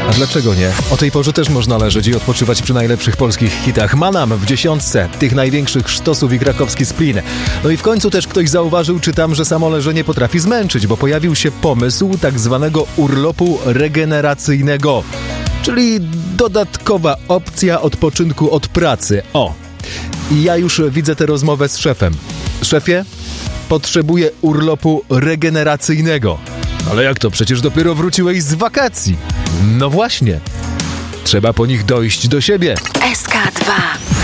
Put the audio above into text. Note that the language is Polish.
A dlaczego nie? O tej porze też można leżeć i odpoczywać przy najlepszych polskich hitach. Manam w 10 tych największych sztosów i krakowski Splin. No i w końcu też ktoś zauważył, czytam, że samo leżenie potrafi zmęczyć, bo pojawił się pomysł tak zwanego urlopu regeneracyjnego, czyli dodatkowa opcja odpoczynku od pracy. I ja już widzę tę rozmowę z szefem. Szefie, potrzebuję urlopu regeneracyjnego. Ale jak to? Przecież dopiero wróciłeś z wakacji. No właśnie. Trzeba po nich dojść do siebie. SK2